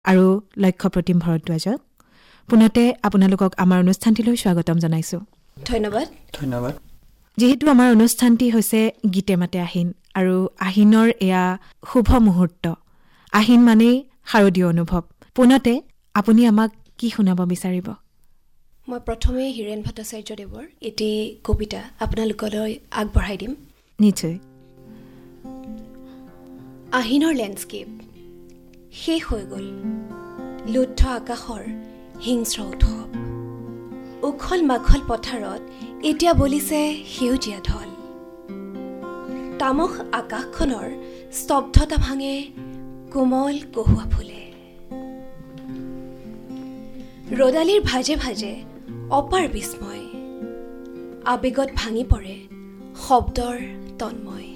আৰু লক্ষ্য প্ৰতিম ভৰদ্বাজক পুনতে আপোনালোকক আমাৰ অনুষ্ঠানটিলৈ স্বাগতম জনাইছো। ধন্যবাদ। ধন্যবাদ। যেহেতু আমাৰ অনুষ্ঠানটি হৈছে গীতে মাতে আহিন আৰু আহিনৰ এয়া শুভ মুহূৰ্ত। আহিন মানেই শাৰদীয় অনুভৱ। পুনতে আপুনি আমাক কি শুনাব বিচাৰিব? মই প্ৰথমে হীৰেণ ভট্টাচাৰ্যদেৱৰ এটি কবিতা আপোনালোকলৈ আগবঢ়াই দিম। নিশ্চয়। আহিনৰ লেণ্ডস্কেপ শেষ হৈ গ'ল, লুদ্ধ আকাশৰ হিংস্ৰ উৎসৱ। উখল মাখল পথাৰত এতিয়া বলিছে সেউজীয়া ঢল। তামস আকাশখনৰ স্তব্ধতা ভাঙে কোমল কহুৱা ফুলে। ৰদালিৰ ভাজে ভাজে অপাৰ বিস্ময়, আবেগত ভাঙি পৰে শব্দৰ তন্ময়।